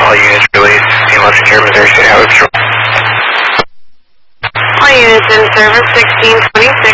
All units release. Team Left Secure Missouri State Highway Patrol. All units in service 1626